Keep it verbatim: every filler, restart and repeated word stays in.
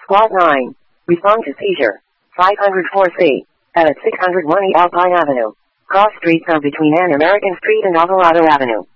Squad nine. Respond to seizure. five oh four C. At six oh one E Alpine Avenue. Cross streets are between An American Street and Alvarado Avenue.